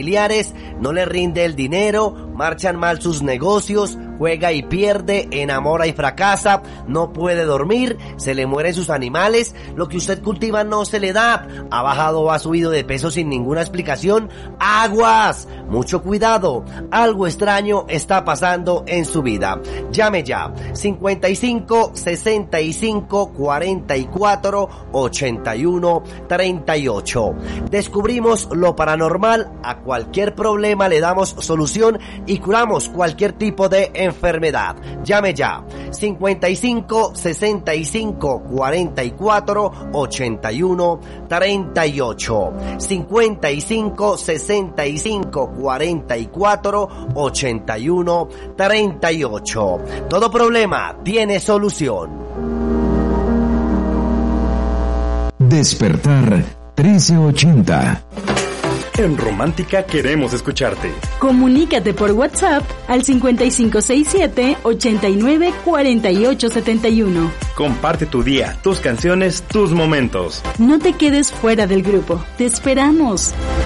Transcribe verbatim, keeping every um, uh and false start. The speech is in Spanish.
familiares, no le rinde el dinero, marchan mal sus negocios, juega y pierde, enamora y fracasa, no puede dormir, se le mueren sus animales, lo que usted cultiva no se le da, ha bajado o ha subido de peso sin ninguna explicación. ¡Aguas! Mucho cuidado, algo extraño está pasando en su vida. Llame ya, cincuenta y cinco, sesenta y cinco, cuarenta y cuatro, ochenta y uno, treinta y ocho. Descubrimos lo paranormal, a cualquier problema le damos solución y curamos cualquier tipo de enfermedad. Llame ya, cincuenta y cinco, sesenta y cinco, cuarenta y cuatro, ochenta y uno, treinta y ocho. cincuenta y cinco, sesenta y cinco, cuarenta y cuatro, ochenta y uno, treinta y ocho. Todo problema tiene solución. Despertar trece ochenta. En Romántica queremos escucharte. Comunícate por WhatsApp al cincuenta y cinco sesenta y siete, ochenta y nueve, cuarenta y ocho setenta y uno. Comparte tu día, tus canciones, tus momentos. No te quedes fuera del grupo. Te esperamos.